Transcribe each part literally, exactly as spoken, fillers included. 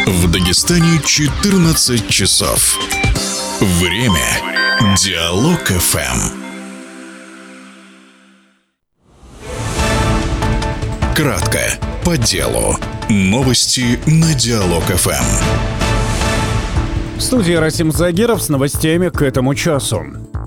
В Дагестане четырнадцать часов. Время Диалог эф эм. Кратко, по делу. Новости на Диалог эф эм. В студии Расим Загиров с новостями к этому часу.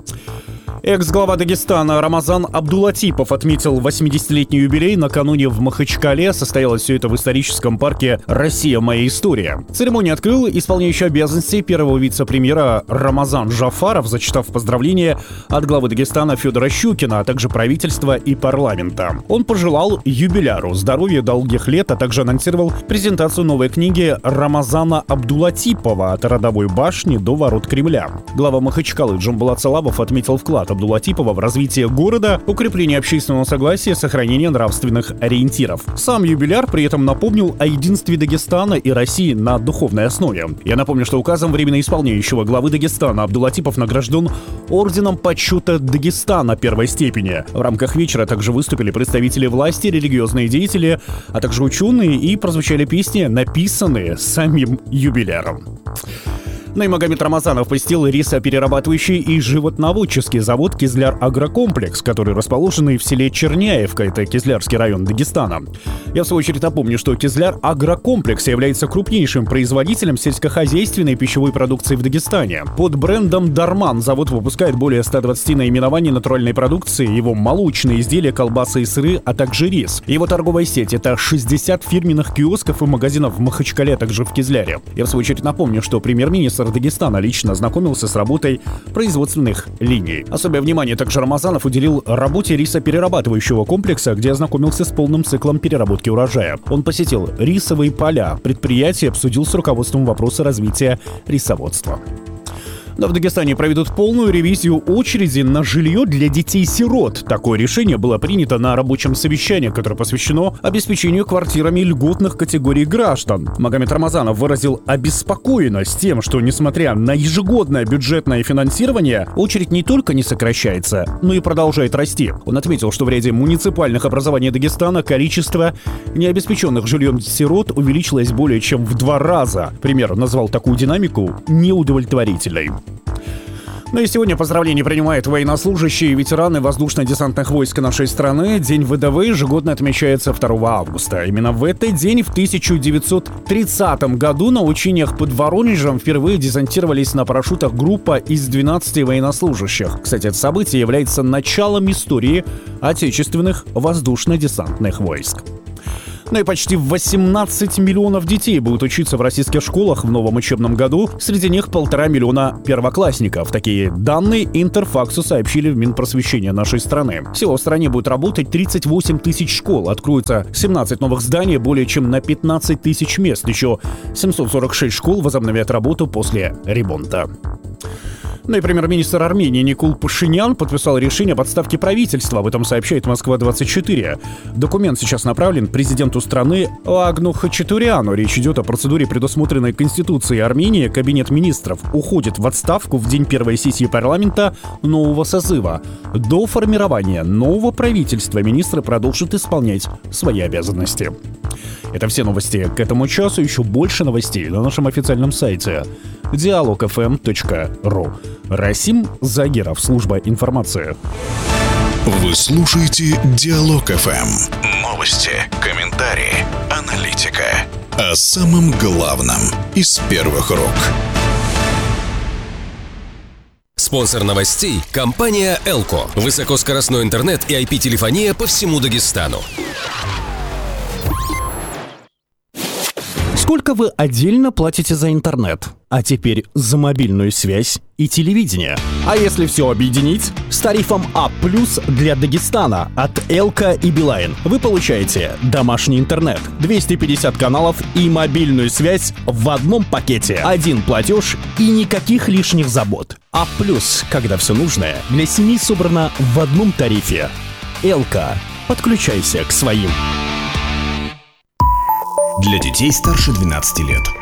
Экс-глава Дагестана Рамазан Абдулатипов отметил восьмидесятилетний юбилей накануне в Махачкале. Состоялось все это в историческом парке «Россия. Моя история». Церемонию открыл исполняющий обязанности первого вице-премьера Рамазан Жафаров, зачитав поздравления от главы Дагестана Федора Щукина, а также правительства и парламента. Он пожелал юбиляру здоровья, долгих лет, а также анонсировал презентацию новой книги Рамазана Абдулатипова «От родовой башни до ворот Кремля». Глава Махачкалы Джамбулат Салабов отметил вклад Абдулатипова в развитие города, укрепление общественного согласия, сохранение нравственных ориентиров. Сам юбиляр при этом напомнил о единстве Дагестана и России на духовной основе. Я напомню, что указом временно исполняющего главы Дагестана Абдулатипов награжден орденом почета Дагестана первой степени. В рамках вечера также выступили представители власти, религиозные деятели, а также ученые, и прозвучали песни, написанные самим юбиляром. Ну и Магомед Рамазанов посетил рисоперерабатывающий и животноводческий завод «Кизляр Агрокомплекс», который расположен в селе Черняевка, это Кизлярский район Дагестана. Я в свою очередь напомню, что «Кизляр Агрокомплекс» является крупнейшим производителем сельскохозяйственной пищевой продукции в Дагестане. Под брендом «Дарман» завод выпускает более ста двадцати наименований натуральной продукции, его молочные изделия, колбасы и сыры, а также рис. Его торговая сеть — это шестьдесят фирменных киосков и магазинов в Махачкале, а также в Кизляре. Я в свою очередь напомню, что премьер-министр Дагестана лично ознакомился с работой производственных линий. Особое внимание также Рамазанов уделил работе рисоперерабатывающего комплекса, где ознакомился с полным циклом переработки урожая. Он посетил рисовые поля, предприятия, обсудил с руководством вопросы развития рисоводства. Но в Дагестане проведут полную ревизию очереди на жилье для детей-сирот. Такое решение было принято на рабочем совещании, которое посвящено обеспечению квартирами льготных категорий граждан. Магомед Рамазанов выразил обеспокоенность тем, что, несмотря на ежегодное бюджетное финансирование, очередь не только не сокращается, но и продолжает расти. Он отметил, что в ряде муниципальных образований Дагестана количество необеспеченных жильем сирот увеличилось более чем в два раза. Пример назвал такую динамику неудовлетворительной. Ну и сегодня поздравления принимают военнослужащие и ветераны воздушно-десантных войск нашей страны. День ВДВ ежегодно отмечается второго августа. Именно в этот день, в тысяча девятьсот тридцатом году, на учениях под Воронежем впервые десантировались на парашютах группа из двенадцати военнослужащих. Кстати, это событие является началом истории отечественных воздушно-десантных войск. Ну и почти восемнадцать миллионов детей будут учиться в российских школах в новом учебном году. Среди них полтора миллиона первоклассников. Такие данные Интерфаксу сообщили в Минпросвещения нашей страны. Всего в стране будет работать тридцать восемь тысяч школ. Откроется семнадцать новых зданий, более чем на пятнадцать тысяч мест. Еще семьсот сорок шесть школ возобновят работу после ремонта. Ну и премьер-министр Армении Никол Пашинян подписал решение об отставке правительства. Об этом сообщает Москва двадцать четыре. Документ сейчас направлен президенту страны Агну Хачатуряну. Речь идет о процедуре, предусмотренной Конституцией Армении. Кабинет министров уходит в отставку в день первой сессии парламента нового созыва. До формирования нового правительства министры продолжат исполнять свои обязанности. Это все новости к этому часу. Еще больше новостей на нашем официальном сайте диалог эф эм точка ру. Расим Загиров, служба информации. Вы слушаете Диалог эф эм. Новости, комментарии, аналитика. О самом главном из первых рук. Спонсор новостей – компания «Элко». Высокоскоростной интернет и ай пи-телефония по всему Дагестану. Сколько вы отдельно платите за интернет? А теперь за мобильную связь и телевидение. А если все объединить? С тарифом А плюс для Дагестана от Элко и Билайн вы получаете домашний интернет, двести пятьдесят каналов и мобильную связь в одном пакете. Один платеж и никаких лишних забот. А плюс, когда все нужное для семьи собрано в одном тарифе. Элко. Подключайся к своим. Для детей старше двенадцати лет.